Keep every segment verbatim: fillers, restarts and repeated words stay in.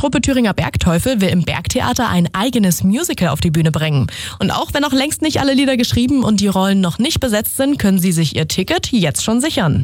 Gruppe Thüringer Bergteufel will im Bergtheater ein eigenes Musical auf die Bühne bringen. Und auch wenn noch längst nicht alle Lieder geschrieben und die Rollen noch nicht besetzt sind, können Sie sich Ihr Ticket jetzt schon sichern.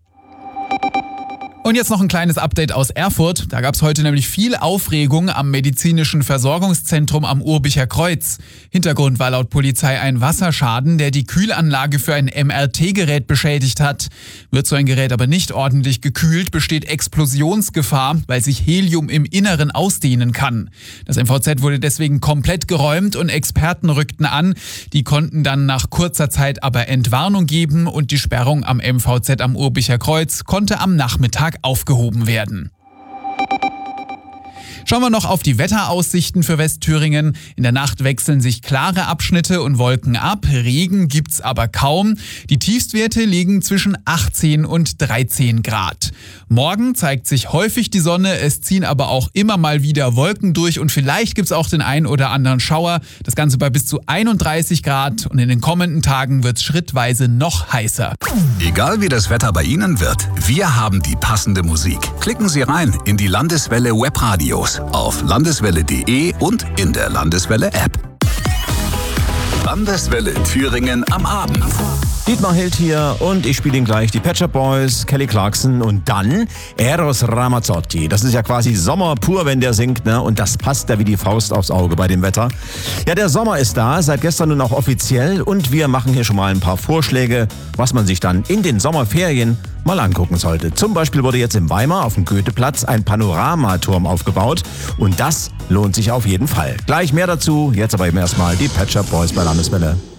Und jetzt noch ein kleines Update aus Erfurt. Da gab es heute nämlich viel Aufregung am medizinischen Versorgungszentrum am Urbicher Kreuz. Hintergrund war laut Polizei ein Wasserschaden, der die Kühlanlage für ein M R T-Gerät beschädigt hat. Wird so ein Gerät aber nicht ordentlich gekühlt, besteht Explosionsgefahr, weil sich Helium im Inneren ausdehnen kann. Das M V Z wurde deswegen komplett geräumt und Experten rückten an. Die konnten dann nach kurzer Zeit aber Entwarnung geben und die Sperrung am M V Z am Urbicher Kreuz konnte am Nachmittag aufgehoben werden. Schauen wir noch auf die Wetteraussichten für Westthüringen. In der Nacht wechseln sich klare Abschnitte und Wolken ab. Regen gibt's aber kaum. Die Tiefstwerte liegen zwischen achtzehn und dreizehn Grad. Morgen zeigt sich häufig die Sonne, es ziehen aber auch immer mal wieder Wolken durch und vielleicht gibt's auch den einen oder anderen Schauer. Das Ganze bei bis zu einunddreißig Grad und in den kommenden Tagen wird's schrittweise noch heißer. Egal wie das Wetter bei Ihnen wird, wir haben die passende Musik. Klicken Sie rein in die Landeswelle Webradios auf landeswelle punkt de und in der Landeswelle App. Landeswelle Thüringen am Abend. Dietmar Hild hier und ich spiele Ihnen gleich die Pet Shop Boys, Kelly Clarkson und dann Eros Ramazzotti. Das ist ja quasi Sommer pur, wenn der singt, ne? Und das passt ja wie die Faust aufs Auge bei dem Wetter. Ja, der Sommer ist da, seit gestern nun auch offiziell und wir machen hier schon mal ein paar Vorschläge, was man sich dann in den Sommerferien mal angucken sollte. Zum Beispiel wurde jetzt in Weimar auf dem Goetheplatz ein Panoramaturm aufgebaut und das lohnt sich auf jeden Fall. Gleich mehr dazu, jetzt aber eben erstmal die Pet Shop Boys bei Landeswelle.